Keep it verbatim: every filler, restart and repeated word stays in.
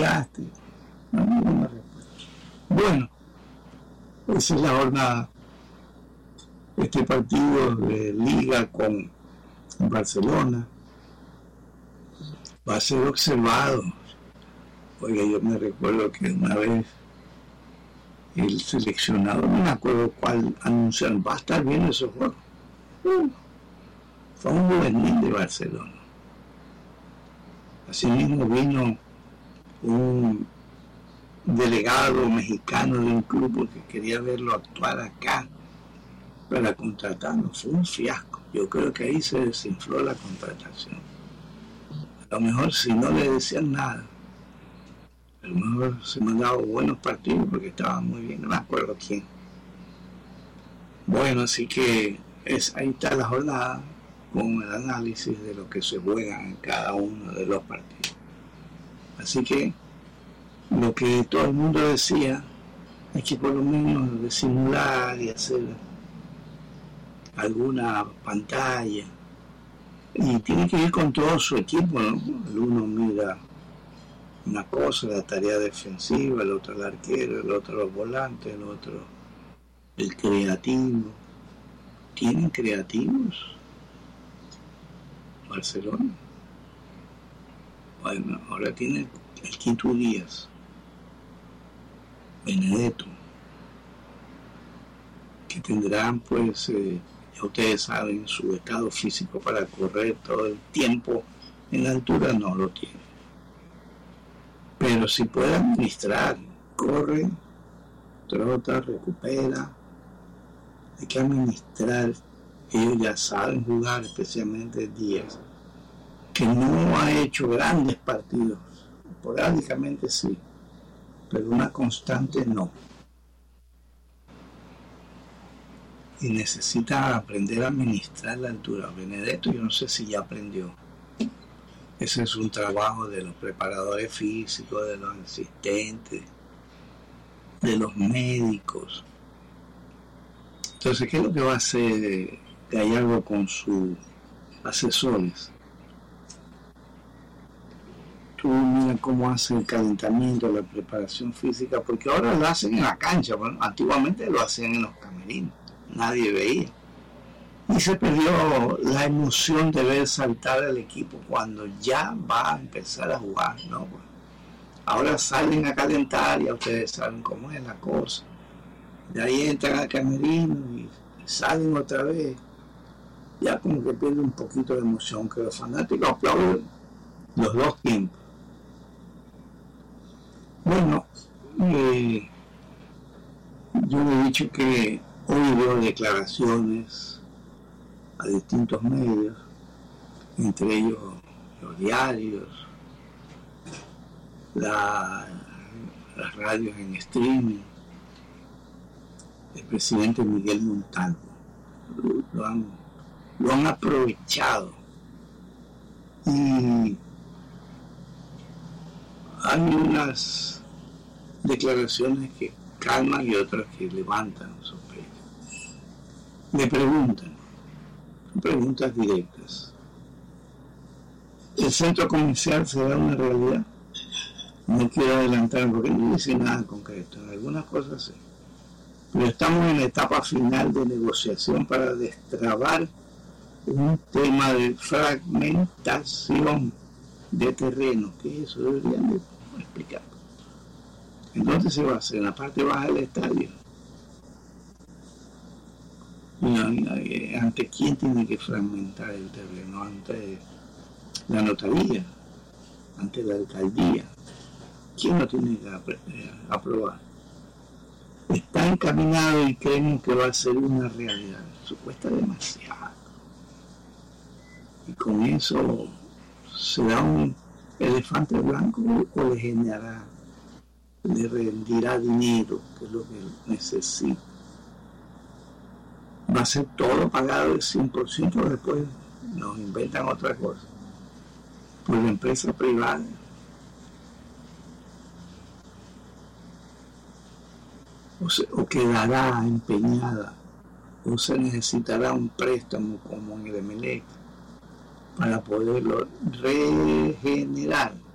jugaste. No, ninguna respuesta. Bueno, esa es la jornada. Este partido de Liga con Barcelona va a ser observado. Oiga, yo me recuerdo que una vez el seleccionador, no me acuerdo cuál, anunciaron, va a estar bien esos juegos. Uh, fue un juvenil de Barcelona. Asimismo vino un delegado mexicano de un club porque quería verlo actuar acá para contratarlo. Fue un fiasco. Yo creo que ahí se desinfló la contratación. A lo mejor si no le decían nada, a lo mejor se mandaba buenos partidos porque estaba muy bien, no me acuerdo quién. Bueno, así que es, ahí está la jornada con el análisis de lo que se juega en cada uno de los partidos. Así que lo que todo el mundo decía, hay que por lo menos disimular y hacer alguna pantalla, y tiene que ir con todo su equipo, ¿no? El uno mira una cosa, la tarea defensiva, el otro el arquero, el otro los volantes, el otro el creativo. ¿Tienen creativos Barcelona? Bueno, ahora tiene el Quito Díaz, Benedetto, que tendrán pues eh, ya ustedes saben, su estado físico para correr todo el tiempo en la altura no lo tiene, pero si puede administrar, corre, trota, recupera, hay que administrar. Ellos ya saben jugar, especialmente Díaz, que no ha hecho grandes partidos, esporádicamente sí, pero una constante no. Y necesita aprender a administrar la altura. Benedetto, yo no sé si ya aprendió. Ese es un trabajo de los preparadores físicos, de los asistentes, de los médicos. Entonces, ¿qué es lo que va a hacer Gallardo con sus asesores? Tú mira cómo hace el calentamiento, la preparación física, porque ahora lo hacen en la cancha. Bueno, antiguamente lo hacían en los camerinos, nadie veía. Y se perdió la emoción de ver saltar al equipo cuando ya va a empezar a jugar, ¿no? Ahora salen a calentar, ya ustedes saben cómo es la cosa. De ahí entran al camerino y salen otra vez. Ya como que pierde un poquito de emoción, que los fanáticos aplauden los dos tiempos. Bueno, eh, yo le he dicho que hoy veo declaraciones a distintos medios, entre ellos los diarios, la, las radios en streaming. El presidente Miguel Montalvo lo han, lo han aprovechado, y hay unas declaraciones que calman y otras que levantan sospechas. Le preguntan, preguntas directas: ¿el centro comercial será una realidad? No quiero adelantar porque no dice nada concreto, en algunas cosas sí, pero estamos en la etapa final de negociación para destrabar un tema de fragmentación de terreno. ¿Qué es eso? Deberían de explicar. Entonces se va a hacer en la parte baja del estadio. ¿Y ante quién tiene que fragmentar el terreno? Ante la notaría, ante la alcaldía. ¿Quién lo tiene que aprobar? Está encaminado y creemos que va a ser una realidad. Eso cuesta demasiado. Y con eso será un elefante blanco o le generará, le rendirá dinero, que es lo que necesita. Va a ser todo pagado el cien por ciento, después nos inventan otra cosa por la empresa privada. O, se, o quedará empeñada, o se necesitará un préstamo como en el Emelec para poderlo regenerar.